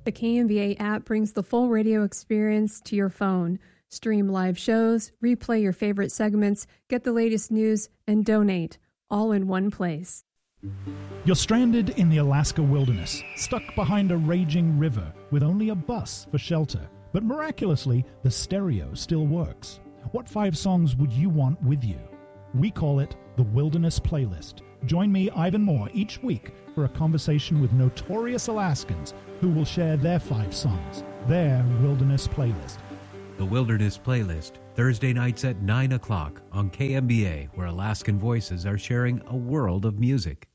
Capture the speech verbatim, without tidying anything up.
The K M B A app brings the full radio experience to your phone. Stream live shows, replay your favorite segments, get the latest news, and donate, all in one place. You're stranded in the Alaska wilderness, stuck behind a raging river with only a bus for shelter. But miraculously, the stereo still works. What five songs would you want with you? We call it the Wilderness Playlist. Join me, Ivan Moore, each week for a conversation with notorious Alaskans who will share their five songs, their Wilderness Playlist. The Wilderness Playlist, Thursday nights at nine o'clock on K M B A, where Alaskan voices are sharing a world of music.